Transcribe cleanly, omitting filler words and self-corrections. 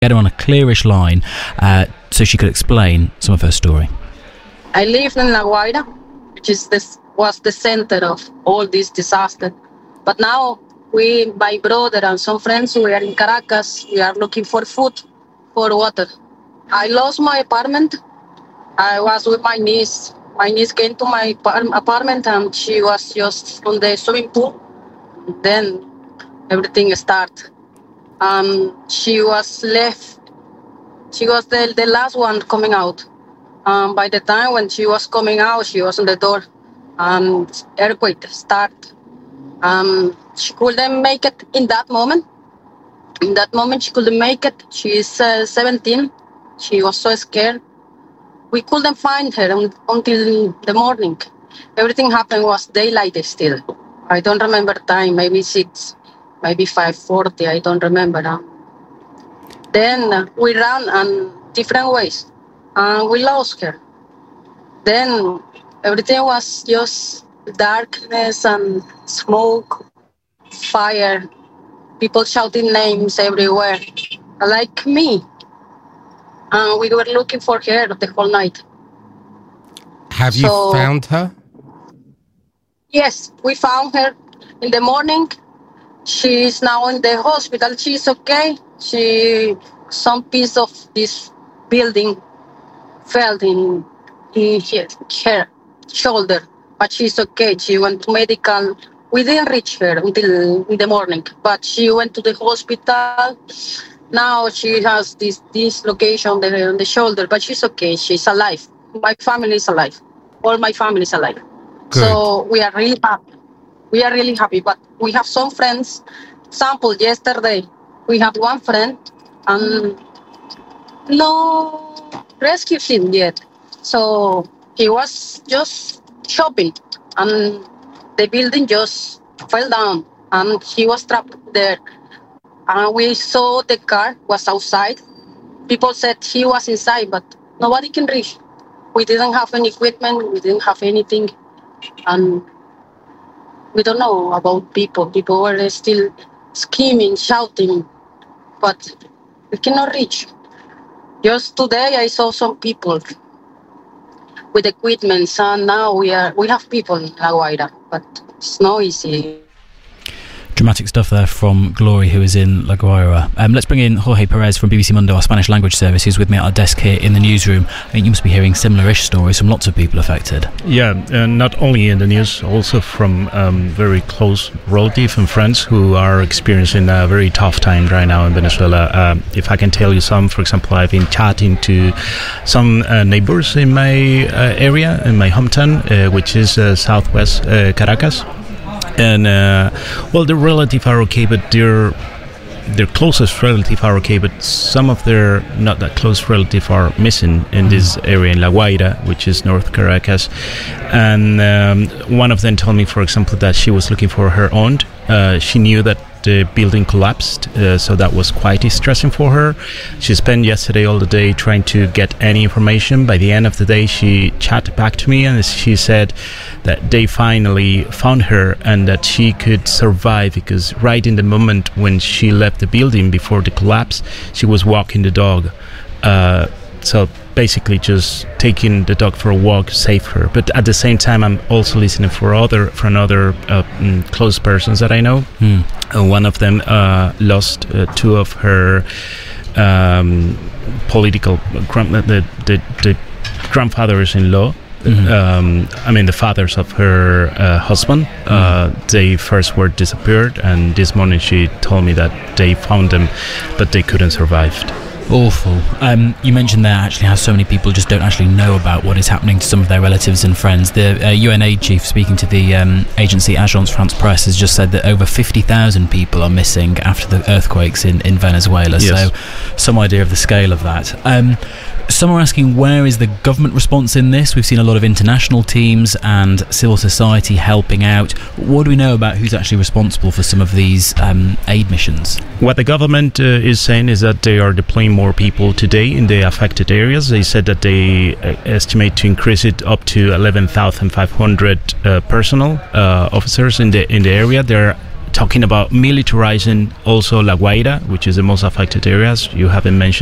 get her on a clearish line so she could explain some of her story. I live in La Guaira, which was the center of all this disaster. But now my brother and some friends, we are in Caracas. We are looking for food, for water. I lost my apartment. I was with my niece. My niece came to my apartment and she was just on the swimming pool. Then everything started. She was left. She was the last one coming out. By the time when she was coming out, she was on the door. Earthquake started. She couldn't make it in that moment. In that moment, she couldn't make it. She is 17. She was so scared. We couldn't find her until the morning. Everything happened was daylight still. I don't remember time, maybe 6, maybe 5:40, I don't remember. Then we ran different ways. We lost her. Then everything was just darkness and smoke, fire, people shouting names everywhere, like me. We were looking for her the whole night. Have you found her? Yes, we found her in the morning. She is now in the hospital. She's okay. Some piece of this building fell in her shoulder, but she's okay. She went to medical. We didn't reach her until in the morning, but she went to the hospital. Now she has this location on the shoulder, but she's okay. She's alive. My family is alive. All my family is alive. Good. So we are really happy. We are really happy, but we have some friends. Example, yesterday, we had one friend and no rescue team yet. So he was just shopping and the building just fell down and he was trapped there. And we saw the car was outside. People said he was inside, but nobody can reach. We didn't have any equipment. We didn't have anything. And we don't know about people. People were still screaming, shouting, but we cannot reach. Just today I saw some people with equipment, and now we have people in La Guaira, but it's not easy. Dramatic stuff there from Glory, who is in La Guaira. Let's bring in Jorge Perez from BBC Mundo, our Spanish language service, who's with me at our desk here in the newsroom. I think you must be hearing similar-ish stories from lots of people affected. Yeah, not only in the news, also from very close relatives and friends who are experiencing a very tough time right now in Venezuela. If I can tell you some, for example, I've been chatting to some neighbors in my area, in my hometown, which is southwest Caracas. And their relatives are okay, but their closest relatives are okay, but some of their not that close relatives are missing in this area in La Guaira, which is North Caracas. And one of them told me, for example, that she was looking for her aunt. She knew that the building collapsed, so that was quite distressing for her. She spent yesterday all the day trying to get any information. By the end of the day, she chatted back to me and she said that they finally found her and that she could survive, because right in the moment when she left the building before the collapse, she was walking the dog. So basically just taking the dog for a walk saved her. But at the same time, I'm also listening for other close persons that I know. One of them lost two of her political the grandfathers-in-law. The fathers of her husband. They first were disappeared, and this morning she told me that they found them, but they couldn't survive. Awful. You mentioned there actually how so many people just don't actually know about what is happening to some of their relatives and friends. The UNAID chief speaking to the agency Agence France Presse has just said that over 50,000 people are missing after the earthquakes in Venezuela. Yes. So some idea of the scale of that. Some are asking, where is the government response in this? We've seen a lot of international teams and civil society helping out. What do we know about who's actually responsible for some of these aid missions? What the government is saying is that they are deploying more people today in the affected areas. They said that they estimate to increase it up to 11,500 personnel officers in the area. They're talking about militarizing also La Guaira, which is the most affected areas. You haven't mentioned